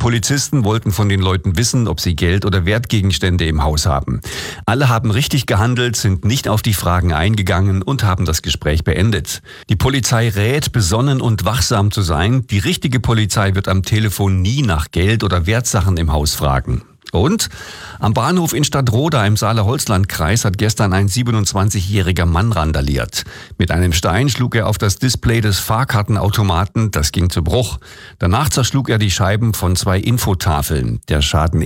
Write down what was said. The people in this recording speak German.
Polizisten wollten von den Leuten wissen, ob sie Geld oder Wertgegenstände im Haus haben. Alle haben richtig gehandelt, sind nicht auf die Fragen eingegangen und haben das Gespräch beendet. Die Polizei rät, besonnen und wachsam zu sein. Die richtige Polizei wird am Telefon nie nach Geld oder Wertsachen im Haus fragen. Und am Bahnhof in Stadtroda im Saale-Holzland-Kreis hat gestern ein 27-jähriger Mann randaliert. Mit einem Stein schlug er auf das Display des Fahrkartenautomaten, das ging zu Bruch. Danach zerschlug er die Scheiben von 2 Infotafeln. Der Schaden